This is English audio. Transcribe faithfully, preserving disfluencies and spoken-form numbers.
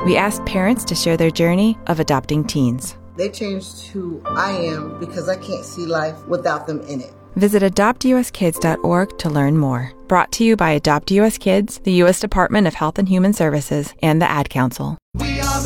We asked parents to share their journey of adopting teens. They changed who I am because I can't see life without them in it. Visit adopt u s kids dot org to learn more. Brought to you by Adopt U S Kids, the U S Department of Health and Human Services, and the Ad Council. We are the